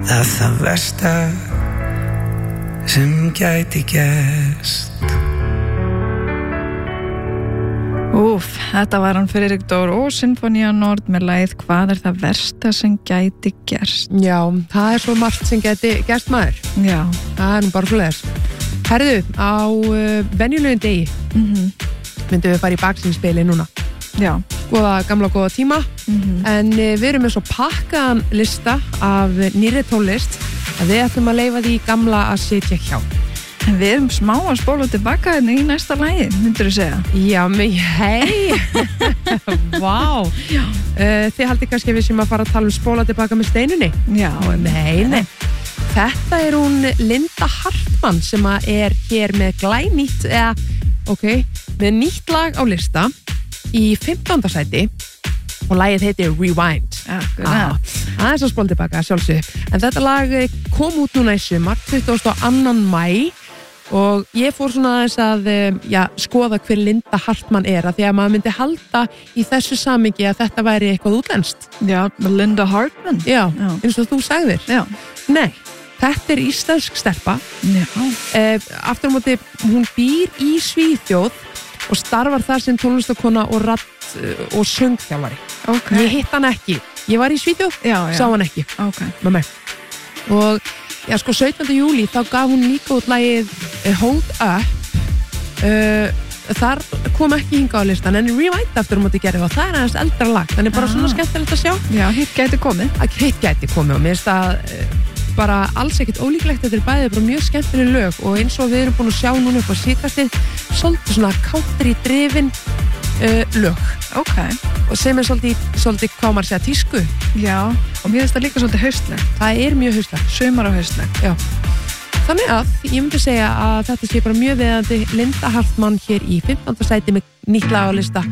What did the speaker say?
það versta sem gæti gerst. Þetta var hann Friðrik Dór og Sinfonía Nord með lagið Hvað það versta sem gæti gerst. Já, það svo margt sem gæti gerst maður. Já. Það nú bara svoleiðis. Herðu, á venjulegum degi myndum við fara í baksýnisspegilinn núna. Já. Skoða gamla góða tíma. En við erum með svo pakkaðan lista af nýrri tónlist að við ætlum að leyfa því gamla að sitja hjá. En við erum smá að spóla tilbaka í næsta lagi, myndur þú segja? Já, hei! Vá! Já. Þið haldið kannski að við sem að fara að tala um spóla tilbaka með Steinunni? Já. Nei. Þetta hún Linda Hartmann sem að hér með glænýtt, með nýtt lag á lista í 15. sæti og lagið heitir Rewind. Það svo spóla tilbaka, sjálfsög. En þetta lag kom út núna í sumar, 22. maí. Og ég fór svona aðeins að skoða hver Linda Hartmann að því að maður myndi halda í þessu samhengi að þetta væri eitthvað útlenskt. Já, Linda Hartmann. Já, eins og þú sagðir. Já. Nei, þetta íslensk stelpa. Já. Aftur á móti, hún býr í Svíþjóð og starfar þar sem tónlistakona og radd og söngþjálfari. Okay. Ég hitt hann ekki. Ég var í Svíþjóð, sá hann ekki. Okay. Með mig. Og 17. júlí þá gaf hún líka út lagið Hold Up. Þar kom ekki hingað á listan en Rewind aftur móti gerði og það aðeins eldra lag. Þannig bara svona skemmtilegt að sjá. Já, hitt gæti komið. Hitt gæti komið og mér finnst það bara alls ekkert ólíklegt. Þetta bæðið bara mjög skemmtileg lög og eins og við erum búin að sjá núna upp á síðkastið svolítið svona country drifin lög. Okay. Og sem svolítið hvað maður segja tísku. Já, og mér finnst það líka svolítið haustleg. Það mjög haustleg. Sumar og haustleg. Já. Þannig að ég myndi segja að þetta sé bara mjög viðandi Linda Hartmann hér í 15. sæti með nýtt lag á lista